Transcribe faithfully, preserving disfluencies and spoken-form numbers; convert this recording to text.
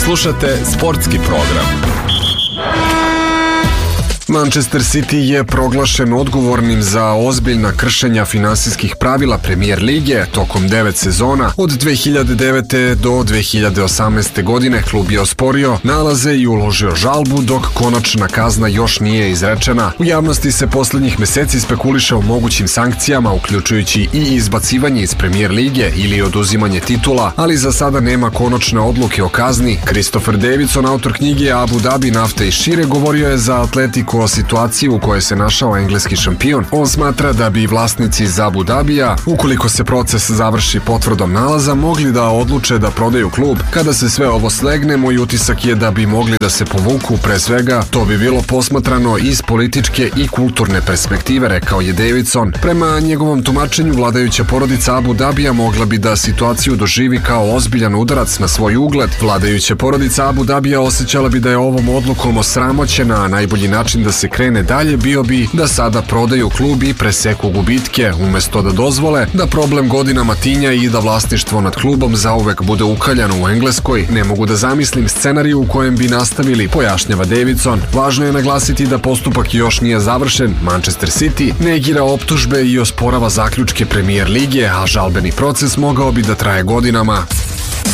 Slušate sportski program. Manchester City je proglašen odgovornim za ozbiljna kršenja finansijskih pravila Premier lige tokom devet sezona. Od dve hiljade devete. do dve hiljade osamnaeste. godine klub je osporio nalaze i uložio žalbu, dok konačna kazna još nije izrečena. U javnosti se poslednjih meseci spekuliše o mogućim sankcijama, uključujući i izbacivanje iz Premier lige ili oduzimanje titula, ali za sada nema konačne odluke o kazni. Christopher Davidson, autor knjige Abu Dhabi, nafta i šire, govorio je za Atletico o situaciji u kojoj se našao engleski šampion. On smatra da bi vlasnici iz Abu Dhabija, ukoliko se proces završi potvrdom nalaza, mogli da odluče da prodaju klub. Kada se sve ovo slegne, moj utisak je da bi mogli da se povuku, pre svega to bi bilo posmatrano iz političke i kulturne perspektive, rekao je Davidson. Prema njegovom tumačenju, vladajuća porodica Abu Dhabija mogla bi da situaciju doživi kao ozbiljan udarac na svoj ugled. Vladajuća porodica Abu Dhabija osjećala bi da je ovom odlukom osramoćena, a najbolji način da se krene dalje bio bi da sada prodaju klub i preseku gubitke, umesto da dozvole da problem godinama tinja i da vlasništvo nad klubom zauvek bude ukaljano u Engleskoj. Ne mogu da zamislim scenariju u kojem bi nastavili, pojašnjava Davidson. Važno je naglasiti da postupak još nije završen. Manchester City negira optužbe i osporava zaključke Premier lige, a žalbeni proces mogao bi da traje godinama.